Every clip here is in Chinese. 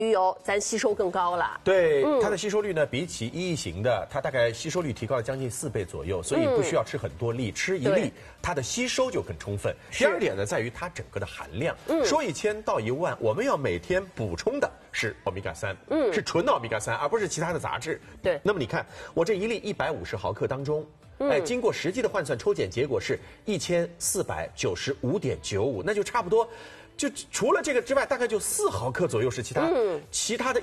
鱼油咱吸收更高了。 对，它的吸收率呢，比起一亿型的，它大概吸收率提高了将近4倍左右，所以不需要吃很多粒，吃一粒它的吸收就更充分。第二点呢，在于它整个的含量。说1000到1万，我们要每天补充的是欧米伽3，是纯的欧米伽3，而不是其他的杂质。 对。 那么你看，我这一粒150毫克当中。经过实际的换算抽检结果是1495.95，那就差不多，就除了这个之外，大概就4毫克左右是其他，其他的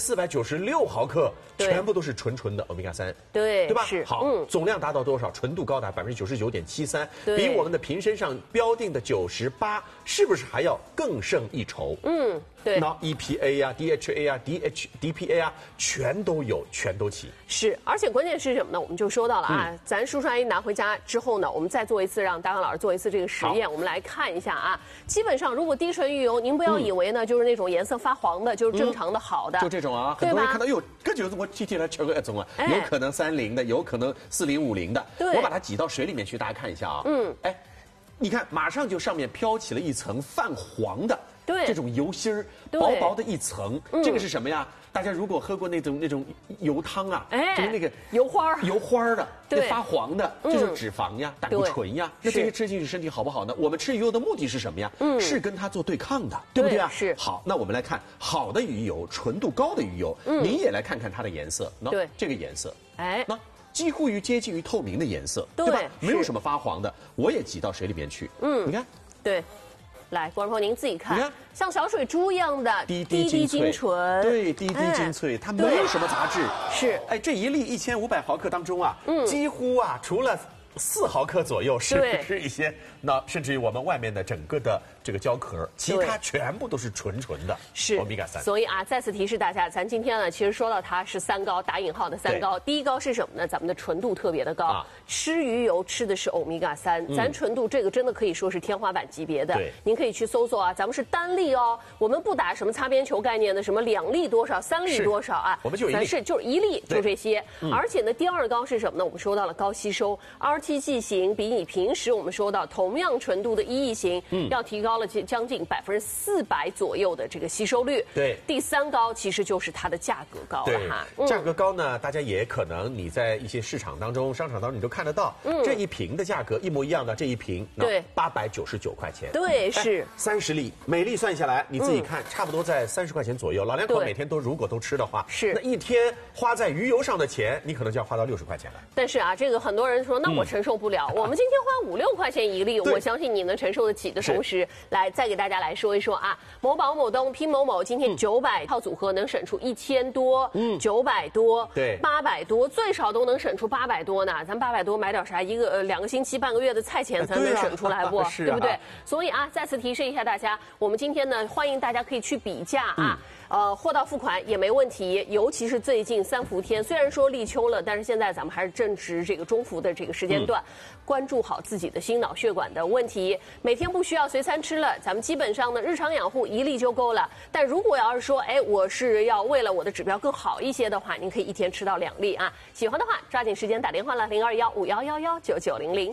1496毫克全部都是纯的欧米伽3，对吧？ 是好，总量达到多少？纯度高达99.73%，比我们的瓶身上标定的98，是不是还要更胜一筹？对，那 EPA 呀、DHA 呀、DPA 啊，全都有，全都齐。 是，而且关键是什么呢？我们就说到了啊，咱叔叔阿姨拿回家之后呢，我们再做一次，让大刚老师做一次这个实验，我们来看一下啊。基本上，如果低纯鱼油，您不要以为呢，就是那种颜色发黄的，就是正常的好的， 就这种啊，很多人看到哟，这就是我天天来吃个这种啊，有可能30的，有可能4050的，我把它挤到水里面去，大家看一下啊，你看，马上就上面飘起了一层泛黄的。这种油芯儿，薄薄的一层，这个是什么呀？大家如果喝过那种油汤啊，就是那个油花的，那发黄的，就是脂肪呀、胆固醇呀。那这些吃进去身体好不好呢？我们吃鱼油的目的是什么呀？是跟它做对抗的，对不对啊？ 是。 好，那我们来看好的鱼油，纯度高的鱼油，您也来看看它的颜色。对，这个颜色，那几乎接近于透明的颜色，对吧？没有什么发黄的，我也挤到水里面去。你看， 对。来，观众朋友您自己看，像小水珠一样的滴滴精纯， 对，滴滴精粹，它没有什么杂质。 是， 这一粒1500毫克当中啊，几乎啊，除了4毫克左右是一些，那甚至于我们外面的整个的这个胶壳，其他全部都是纯的欧米伽3。 所以啊，再次提示大家，咱今天呢，其实说到它是3高，打引号的3高。第一高是什么呢？咱们的纯度特别的高，吃鱼油吃的是欧米伽3，咱纯度这个真的可以说是天花板级别的。您可以去搜索啊，咱们是单粒哦，我们不打什么擦边球概念的，什么2粒多少、3粒多少啊， 我们就1粒， 就是1粒，就这些。而且呢，第二高是什么呢？我们说到了高吸收 ，RTG 型比你平时我们说到同样纯度的1亿型，要提高了将近400%左右的这个吸收率。 对， 第3高其实就是它的价格高了哈。 价格高呢，大家也可能你在一些市场当中、商场当中你都看得到，这一瓶的价格一模一样的，这一瓶对 899块钱。 对，是 30粒，每粒算下来你自己看，差不多在30块钱左右。老两口每天如果都吃的话，那一天花在鱼油上的钱，你可能就要花到60块钱了。 但是啊，这个很多人说，那我承受不了。我们今天花5、6块钱1粒，我相信你能承受得起的同时，来再给大家来说一说啊，某宝、某东、拼某某今天900套组合能省出1000多，900多，对，800多，最少都能省出800多呢。咱800多买点啥？2个星期、半个月的菜钱才能省出来不？对不对？所以啊，再次提示一下大家，我们今天呢，欢迎大家可以去比价啊。货到付款也没问题，尤其是最近3伏天，虽然说立秋了，但是现在咱们还是正值这个中伏的这个时间段，关注好自己的心脑血管的问题，每天不需要随餐吃了，咱们基本上呢日常养护1粒就够了。但如果要是说，我是要为了我的指标更好一些的话，您可以一天吃到2粒啊。喜欢的话，抓紧时间打电话了，0215119900。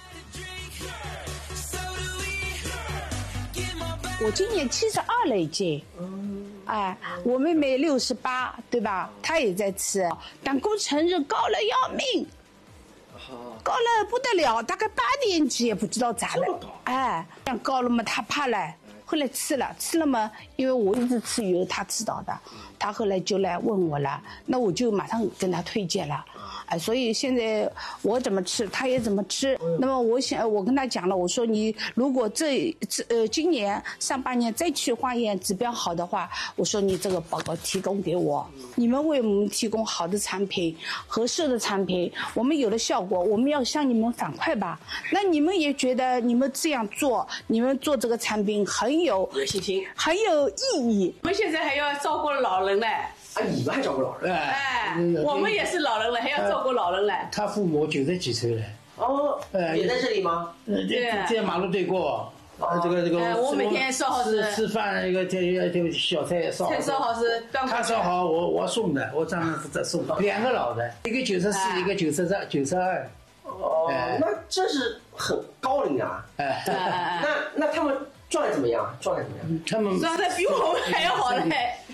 我今年72了已经，我妹妹68，对吧？她也在吃，胆固醇是高了要命，高了不得了，大概8年级也不知道咋了，这样高了嘛，她怕了，后来吃了嘛，因为我一直吃油，她知道的，她后来就来问我了，那我就马上跟她推荐了。所以现在我怎么吃，他也怎么吃。那么我跟他讲了，我说你如果今年上半年再去化验指标好的话，我说你这个报告提供给我，你们为我们提供好的产品、合适的产品，我们有了效果，我们要向你们反馈吧。那你们也觉得你们这样做，你们做这个产品很有信心，很有意义。 我们现在还要照顾老人嘞。 你们还照顾老人？ 我们也是老人了，还要照顾老人嘞。 他父母90几岁了。 也在这里吗？ 在马路对过。这个。 我每天烧好吃饭这小菜烧。 菜烧好是。 他烧好我送的，我这样再送2个老的，一个94，一个92。 那这是很高龄啊。那他们状态怎么样？ 他们比我们还要好嘞。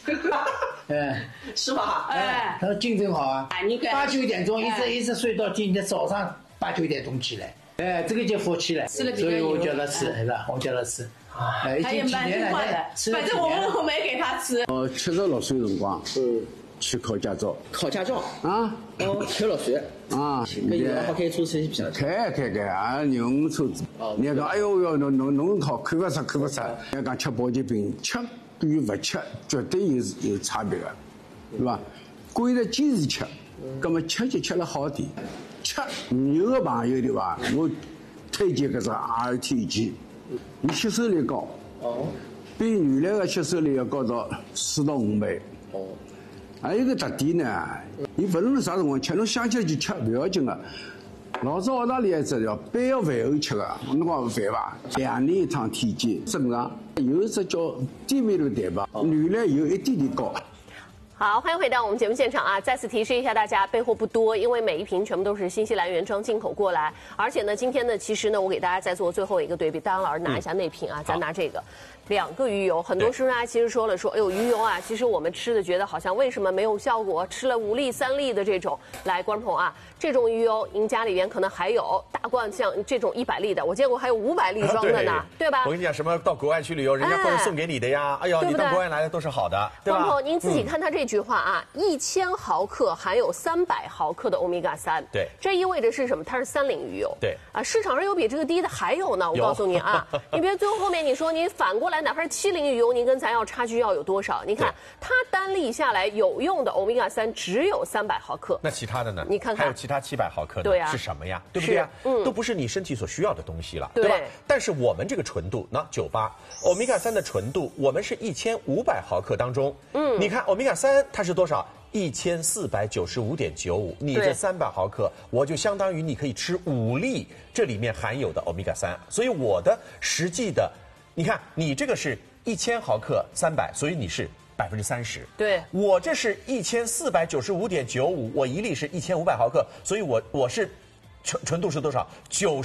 是吧？ 哎， 他说精神好啊， 你看 8、9点钟一直睡到今天早上8、9点钟起来，哎，这个就福气了，所以我叫他吃，是吧？我叫他吃，哎，已经几年了， 反正我没给他吃。 我76岁辰光，去考驾照， 考驾照啊， 哦，76岁啊， 跟有好开车是不是？ 开啊，25车子。人家讲，哎呦哟，侬考看不出。人家讲吃保健品，吃比不吃绝对有差别的，对吧？贵了坚持吃，那么吃就吃了好点。吃有个朋友对吧？我推荐搿只 RT 机，伊吸收力高，比原来的吸收力要高到4到5倍。还有一个特点呢，伊不论啥辰光吃，侬想吃就吃，不要紧的。老早澳大利亚一只叫饭后吃的，侬讲饭吧，2年1趟体检，正常。有一只叫低密度蛋白，原来有一点点高。 好，欢迎回到我们节目现场啊！再次提示一下大家，备货不多，因为每一瓶全部都是新西兰原装进口过来，而且呢，今天呢，其实呢，我给大家再做最后一个对比。当然，老师拿一下那瓶啊，咱拿这个。2个鱼油，很多师兄其实说了说，哎呦鱼油啊，其实我们吃的觉得好像为什么没有效果，吃了5粒3粒的这种，来观众朋友啊，这种鱼油您家里边可能还有大罐像这种100粒的，我见过还有500粒装的呢，对吧？ 我跟你讲，什么到国外去旅游，人家会送给你的呀，哎呦，你到国外来的都是好的，对吧？ 观众朋友您自己看他这句话啊，1000毫克含有300毫克的欧米伽3， 对， 这意味着是什么？它是3磷鱼油， 对啊，市场上有比这个低的还有呢，我告诉你啊，你别最后面你说你反过来，哪怕是7磷鱼油，您跟咱要差距要有多少？你看它单粒下来有用的欧米伽3只有300毫克， 那其他的呢？ 你看看还有其他700毫克的， 对啊， 是什么呀？对不对呀？都不是你身体所需要的东西了， 对吧？但是我们这个纯度，那98欧米伽3的纯度，我们是1500毫克当中，你看欧米伽3它是多少？1495.95，你这300毫克，我就相当于你可以吃5粒这里面含有的欧米伽3，所以我的实际的，你看你这个是1000毫克300，所以你是30%， 对， 我这是1495.95，我1粒是1500毫克，所以我是纯度是多少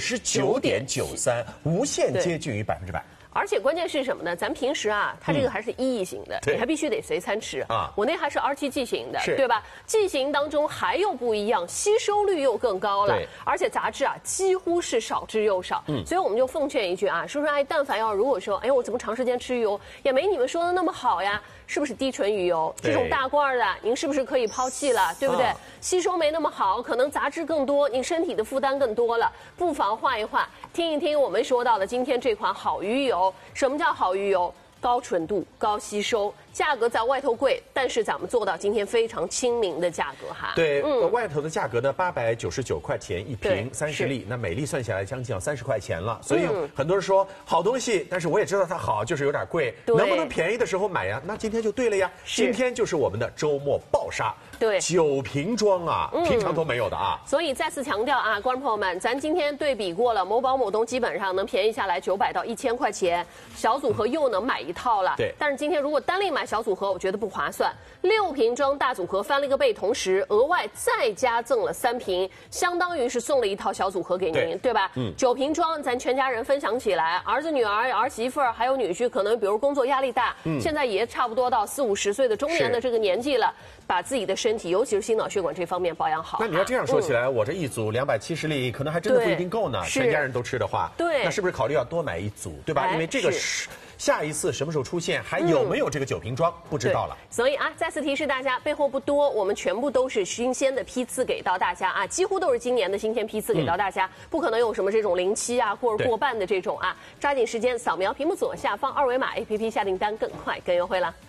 ？99.93，无限接近于100%。 而且关键是什么呢？咱平时啊，它这个还是1E型的，你还必须得随餐吃啊。我那还是RTG型的，对吧？G型当中还有不一样，吸收率又更高了，而且杂质啊几乎是少之又少。所以我们就奉劝一句啊，说但凡如果说，哎，我怎么长时间吃鱼油也没你们说的那么好呀？是不是低纯鱼油这种大罐的，您是不是可以抛弃了，对不对？吸收没那么好，可能杂质更多，您身体的负担更多了，不妨换一换，听一听我们说到的今天这款好鱼油。什么叫好鱼油？高纯度、高吸收，价格在外头贵，但是咱们做到今天非常亲民的价格哈。 对，外头的价格呢899块钱一瓶，30粒，那每粒算下来将近要30块钱了。所以很多人说好东西，但是我也知道它好，就是有点贵，能不能便宜的时候买呀？那今天就对了呀，今天就是我们的周末暴杀。 对 ，9瓶装啊，平常都没有的啊。 所以再次强调啊，观众朋友们，咱今天对比过了，某宝某东基本上能便宜下来900到1000块钱，小组合又能买一套了。 对， 但是今天如果单另买小组合，我觉得不划算。6瓶装大组合翻了一个倍，同时额外再加赠了3瓶，相当于是送了一套小组合给您，对吧？9瓶装，咱全家人分享起来，儿子、女儿、儿媳妇儿还有女婿，可能比如工作压力大，现在也差不多到40、50岁的中年的这个年纪了，把自己的身体，尤其是心脑血管这方面保养好。 那你要这样说起来，我这一组270粒，可能还真的不一定够呢。全家人都吃的话， 对， 那是不是考虑要多买一组，对吧？因为这个是下一次什么时候出现，还有没有这个9瓶装，不知道了。 所以啊，再次提示大家，备货不多，我们全部都是新鲜的批次给到大家啊，几乎都是今年的新鲜批次给到大家，不可能有什么这种07啊或者过半的这种啊。抓紧时间扫描屏幕左下方2维码 APP 下订单，更快更优惠了。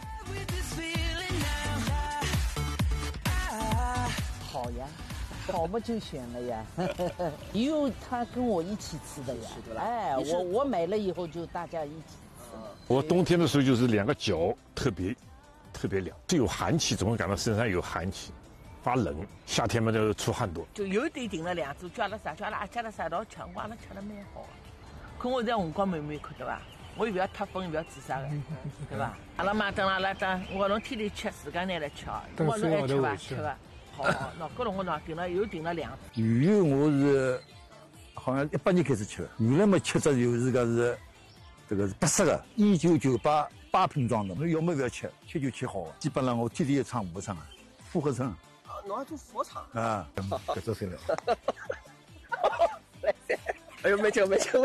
好呀，好嘛就选了呀，因为他跟我一起吃的呀，哎，我买了以后就大家一起吃。 我冬天的时候就是2个脚特别凉，就有寒气，总会感到身上有寒气，发冷。夏天嘛就出汗多。 就有点订了2组，叫阿拉阿家的啥道吃，我阿拉吃了蛮好的。可我在辰光慢慢看对吧？我又不要脱风，又不要做啥的，对吧？阿拉妈等阿拉等，我侬天天吃，自家拿来吃，我侬爱吃吧，吃吧。好，那搿辰光呢，订了2组。 鱼油我是好像18年开始吃的，原来嘛吃着就是讲是这个是不适的。1998 8瓶装的，要么不要吃，吃就吃好了。基本上我天天要唱5场啊，副合唱。 侬还做副唱啊？搿做谁了？ 哎呦，没救！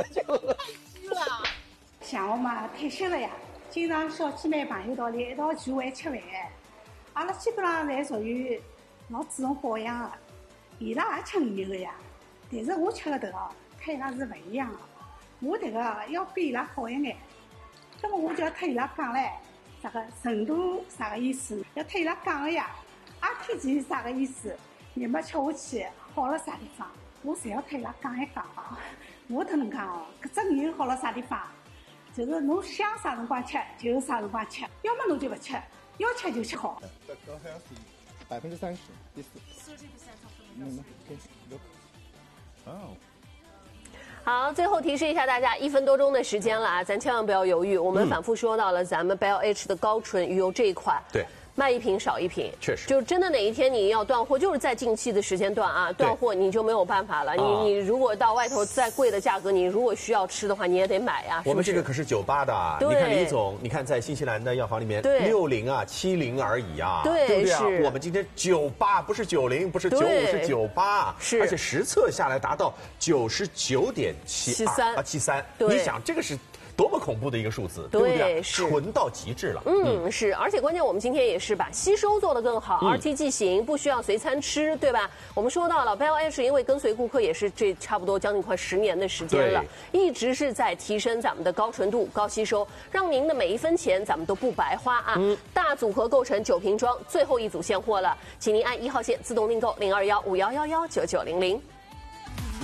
像我嘛退休了呀，经常小姐妹朋友到里一道聚会吃饭，阿拉基本上侪属于老注重保养的。伊拉也吃鱼肉的呀，但是我吃的这个和伊拉是不一样的。我这个要比伊拉好一眼，那么我就要替伊拉讲嘞，啥个成都啥个意思？要替伊拉讲的呀。RTG 啥个意思？你们吃下去好了啥地方？我侪要替伊拉讲一讲啊！我都能讲哦，搿只鱼好了啥地方？就是侬想啥辰光吃就啥辰光吃，要么侬就不吃，要吃就吃好。 高还要是30%，第4。 好，最后提示一下大家，1分多钟的时间了啊，咱千万不要犹豫。我们反复说到了咱们 Bell H 的高纯鱼油这一款， 对。 卖一瓶少一瓶， 确实， 就真的哪一天你要断货，就是在近期的时间段啊，断货你就没有办法了。你如果到外头再贵的价格，你如果需要吃的话，你也得买呀。 我们这个可是98的，你看李总，你看在新西兰的药房里面，60啊，70而已啊，对不对啊？我们今天98，不是90，不是95，是98，是，而且实测下来达到99.73，你想这个是。多么恐怖的一个数字，对不对？纯到极致了。 是，而且关键我们今天也是把吸收做得更好，RTG 型不需要随餐吃，对吧？我们说到了 Bell H， 因为跟随顾客也是这差不多将近快10年的时间了，一直是在提升咱们的高纯度、高吸收，让您的每一分钱咱们都不白花啊！大组合构成9瓶装，最后一组现货了，请您按1号线自动订购021511199900。